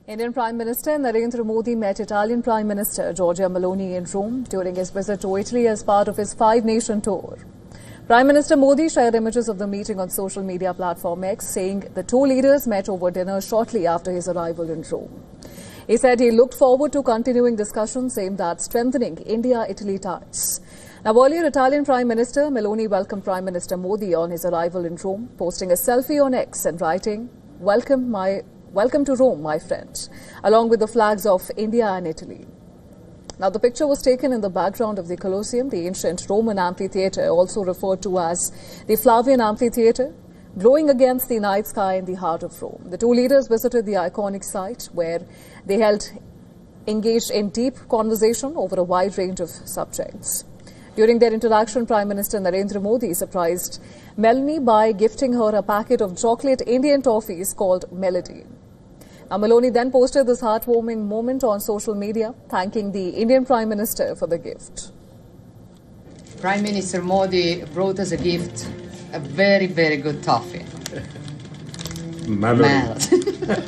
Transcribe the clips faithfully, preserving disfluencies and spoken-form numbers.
Indian Prime Minister Narendra Modi met Italian Prime Minister Giorgia Meloni in Rome during his visit to Italy as part of his five-nation tour. Prime Minister Modi shared images of the meeting on social media platform X, saying the two leaders met over dinner shortly after his arrival in Rome. He said he looked forward to continuing discussions aimed at strengthening India-Italy ties. Now, earlier, Italian Prime Minister Meloni welcomed Prime Minister Modi on his arrival in Rome, posting a selfie on X and writing, "Welcome, my welcome to Rome, my friend," along with the flags of India and Italy. Now, the picture was taken in the background of the Colosseum, the ancient Roman amphitheatre, also referred to as the Flavian Amphitheatre, glowing against the night sky in the heart of Rome. The two leaders visited the iconic site where they held engaged in deep conversation over a wide range of subjects. During their interaction, Prime Minister Narendra Modi surprised Meloni by gifting her a packet of chocolate Indian toffees called Melody. Now, Meloni then posted this heartwarming moment on social media, thanking the Indian Prime Minister for the gift. Prime Minister Modi brought us a gift, a very, very good toffee. Melody.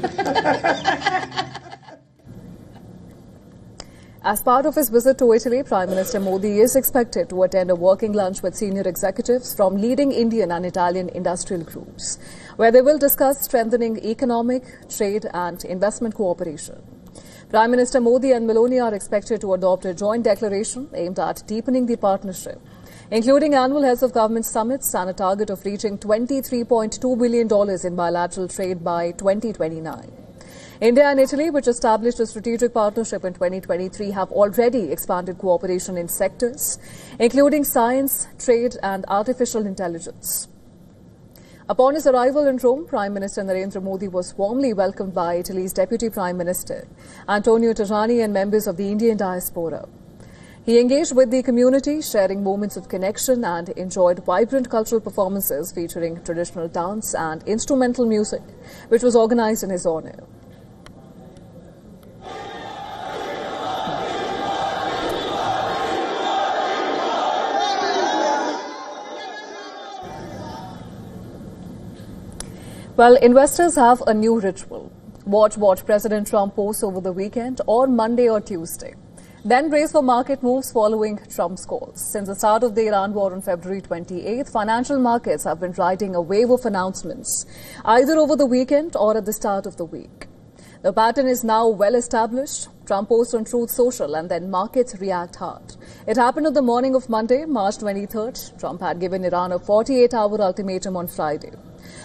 As part of his visit to Italy, Prime Minister Modi is expected to attend a working lunch with senior executives from leading Indian and Italian industrial groups, where they will discuss strengthening economic, trade and investment cooperation. Prime Minister Modi and Meloni are expected to adopt a joint declaration aimed at deepening the partnership, including annual heads of government summits and a target of reaching twenty-three point two billion dollars in bilateral trade by twenty twenty-nine. India and Italy, which established a strategic partnership in twenty twenty-three, have already expanded cooperation in sectors, including science, trade and artificial intelligence. Upon his arrival in Rome, Prime Minister Narendra Modi was warmly welcomed by Italy's Deputy Prime Minister, Antonio Tajani, and members of the Indian diaspora. He engaged with the community, sharing moments of connection, and enjoyed vibrant cultural performances featuring traditional dance and instrumental music, which was organized in his honor. Well, investors have a new ritual. Watch what President Trump posts over the weekend or Monday or Tuesday. Then brace for market moves following Trump's calls. Since the start of the Iran war on February twenty-eighth, financial markets have been riding a wave of announcements, either over the weekend or at the start of the week. The pattern is now well established. Trump posts on Truth Social and then markets react hard. It happened on the morning of Monday, March twenty-third. Trump had given Iran a forty-eight hour ultimatum on Friday.